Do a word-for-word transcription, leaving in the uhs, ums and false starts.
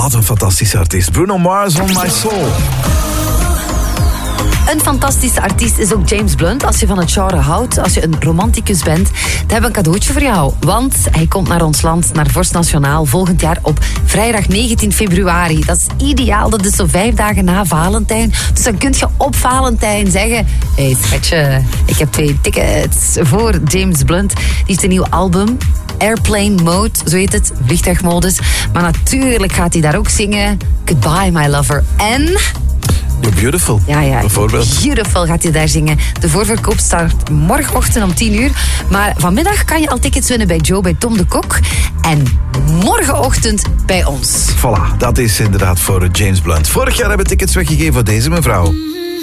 Wat een fantastische artiest. Bruno Mars, On My Soul. Een fantastische artiest is ook James Blunt. Als je van het genre houdt, als je een romanticus bent, dan hebben we een cadeautje voor jou. Want hij komt naar ons land, naar Vorst Nationaal, volgend jaar op vrijdag negentien februari. Dat is ideaal, dat is zo vijf dagen na Valentijn. Dus dan kun je op Valentijn zeggen: hé hey, schatje, ik heb twee tickets voor James Blunt. Die heeft een nieuw album. Airplane Mode, zo heet het, vliegtuigmodus. Maar natuurlijk gaat hij daar ook zingen Goodbye My Lover. En... You're Beautiful, ja, ja, bijvoorbeeld. Beautiful gaat hij daar zingen. De voorverkoop start morgenochtend om tien uur. Maar vanmiddag kan je al tickets winnen bij Joe, bij Tom de Kok. En morgenochtend bij ons. Voilà, dat is inderdaad voor James Blunt. Vorig jaar hebben we tickets weggegeven voor deze mevrouw.